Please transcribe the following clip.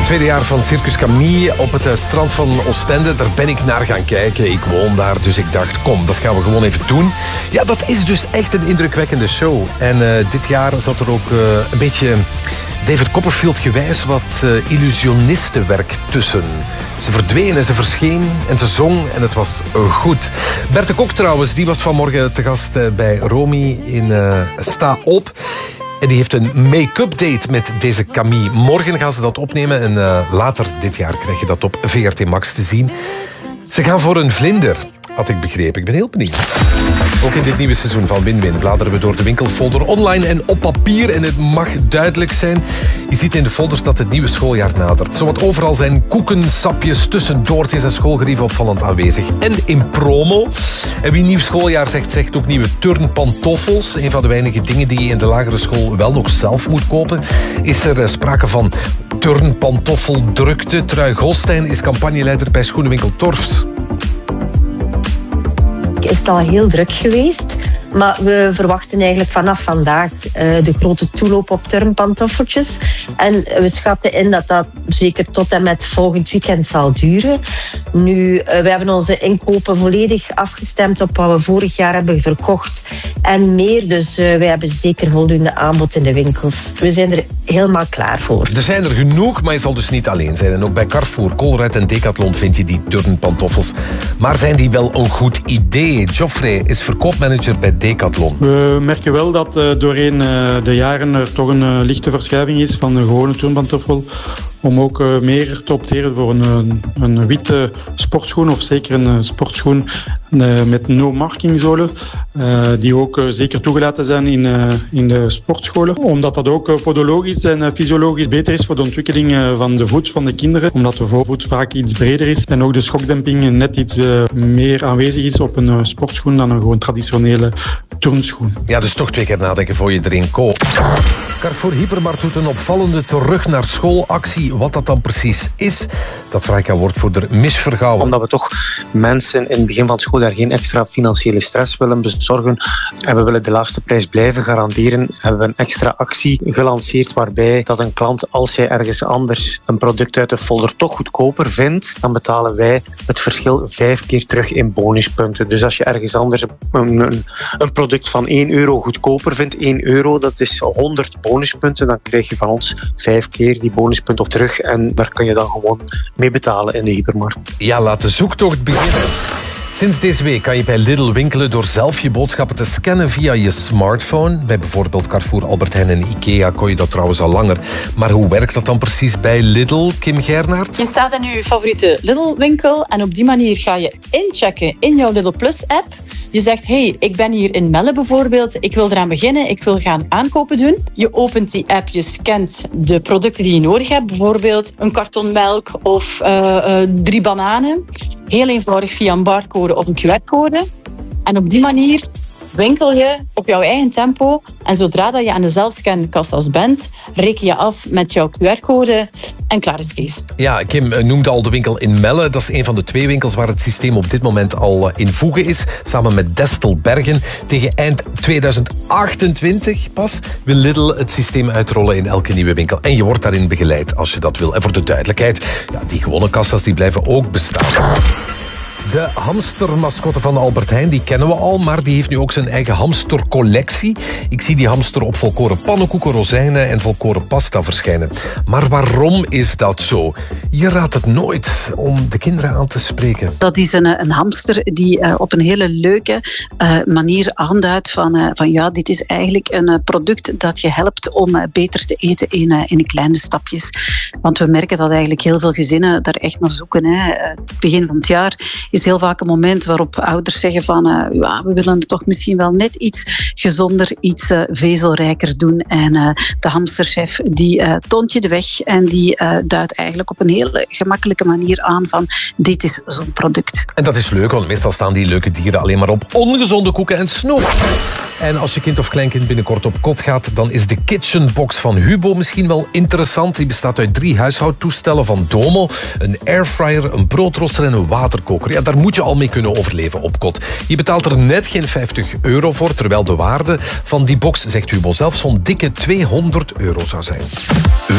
tweede jaar van Circus Camille op het strand van Oostende. Daar ben ik naar gaan kijken. Ik woon daar, dus ik dacht, kom, dat gaan we gewoon even doen. Ja, dat is dus echt een indrukwekkende show. En dit jaar zat er ook een beetje David Copperfield gewijs wat illusionistenwerk tussen. Ze verdween en ze verscheen en ze zong en het was goed. Bert de Kok trouwens, die was vanmorgen te gast bij Romy in Sta Op. En die heeft een make-up date met deze Camille. Morgen gaan ze dat opnemen en later dit jaar krijg je dat op VRT Max te zien. Ze gaan voor een vlinder, had ik begrepen. Ik ben heel benieuwd. Ook in dit nieuwe seizoen van Win-Win bladeren we door de winkelfolder online en op papier. En het mag duidelijk zijn. Je ziet in de folders dat het nieuwe schooljaar nadert. Zowat overal zijn koeken, sapjes, tussendoortjes en schoolgerieven opvallend aanwezig. En in promo. En wie nieuw schooljaar zegt, zegt ook nieuwe turnpantoffels. Een van de weinige dingen die je in de lagere school wel nog zelf moet kopen. Is er sprake van turnpantoffeldrukte. Trui Golstein is campagneleider bij schoenenwinkel Torfs. Is het al heel druk geweest, maar we verwachten eigenlijk vanaf vandaag de grote toeloop op turnpantoffeltjes. En we schatten in dat dat zeker tot en met volgend weekend zal duren. Nu, we hebben onze inkopen volledig afgestemd op wat we vorig jaar hebben verkocht en meer. Dus wij hebben zeker voldoende aanbod in de winkels. We zijn er helemaal klaar voor. Er zijn er genoeg, maar je zal dus niet alleen zijn. En ook bij Carrefour, Colruyt en Decathlon vind je die turnpantoffels. Maar zijn die wel een goed idee? Geoffrey is verkoopmanager bij Decathlon. We merken wel dat doorheen de jaren er toch een lichte verschuiving is van de gewone turnpantoffel. Om ook meer te opteren voor een witte sportschoen of zeker een sportschoen met no-markingzolen. Die ook zeker toegelaten zijn in de sportscholen. Omdat dat ook podologisch en fysiologisch beter is voor de ontwikkeling van de voet van de kinderen. Omdat de voorvoet vaak iets breder is en ook de schokdemping net iets meer aanwezig is op een sportschoen dan een gewoon traditionele turnschoen. Ja, dus toch 2 keer nadenken voor je erin koopt. Carrefour Hypermarkt doet een opvallende terug naar schoolactie. Wat dat dan precies is, dat vraag ik aan woordvoerder Mich Vergouwen. Omdat we toch mensen in het begin van het schooljaar geen extra financiële stress willen bezorgen en we willen de laagste prijs blijven garanderen, hebben we een extra actie gelanceerd waarbij dat een klant, als hij ergens anders een product uit de folder toch goedkoper vindt, dan betalen wij het verschil 5 keer terug in bonuspunten. Dus als je ergens anders een product van €1 goedkoper vindt, €1, dat is 100 bonuspunten, dan krijg je van ons 5 keer die bonuspunten op terug en daar kun je dan gewoon mee betalen in de hypermarkt. Ja, laat de zoektocht beginnen. Sinds deze week kan je bij Lidl winkelen door zelf je boodschappen te scannen via je smartphone. Bij bijvoorbeeld Carrefour, Albert Heijn en Ikea kon je dat trouwens al langer. Maar hoe werkt dat dan precies bij Lidl, Kim Gernaert? Je staat in je favoriete Lidl-winkel en op die manier ga je inchecken in jouw Lidl Plus-app. Je zegt, hey, ik ben hier in Melle bijvoorbeeld, ik wil eraan beginnen, ik wil gaan aankopen doen. Je opent die app, je scant de producten die je nodig hebt, bijvoorbeeld een karton melk of 3 bananen. Heel eenvoudig via een barcode of een QR-code. En op die manier winkel je op jouw eigen tempo. En zodra dat je aan de zelfscankassas bent, reken je af met jouw QR-code en klaar is Kees. Ja, Kim noemde al de winkel in Melle. Dat is een van de 2 winkels waar het systeem op dit moment al in voege is. Samen met Destelbergen. Tegen eind 2028 pas wil Lidl het systeem uitrollen in elke nieuwe winkel. En je wordt daarin begeleid als je dat wil. En voor de duidelijkheid, ja, die gewone kassas die blijven ook bestaan. De hamstermascotte van Albert Heijn, die kennen we al, maar die heeft nu ook zijn eigen hamstercollectie. Ik zie die hamster op volkoren pannenkoeken, rozijnen en volkoren pasta verschijnen. Maar waarom is dat zo? Je raadt het nooit om de kinderen aan te spreken. Dat is een hamster die op een hele leuke manier aanduidt van ja, dit is eigenlijk een product dat je helpt om beter te eten in kleine stapjes. Want we merken dat eigenlijk heel veel gezinnen daar echt naar zoeken. Het begin van het jaar is heel vaak een moment waarop ouders zeggen van ja, we willen het toch misschien wel net iets gezonder, iets vezelrijker doen. En de hamsterchef die toont je de weg en die duidt eigenlijk op een hele gemakkelijke manier aan van dit is zo'n product. En dat is leuk, want meestal staan die leuke dieren alleen maar op ongezonde koeken en snoep. En als je kind of kleinkind binnenkort op kot gaat, dan is de kitchenbox van Hubo misschien wel interessant. Die bestaat uit 3 huishoudtoestellen van Domo, een airfryer, een broodrooster en een waterkoker. Ja, daar moet je al mee kunnen overleven op kot. Je betaalt er net geen €50 voor, terwijl de waarde van die box, zegt Hubo zelf, zo'n dikke €200 zou zijn.